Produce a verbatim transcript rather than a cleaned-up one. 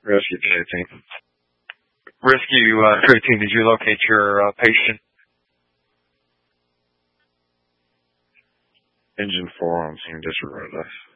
Rescue Trade Team. Rescue uh, Trade Team, did you locate your uh, patient? Engine four on scene disregarded us.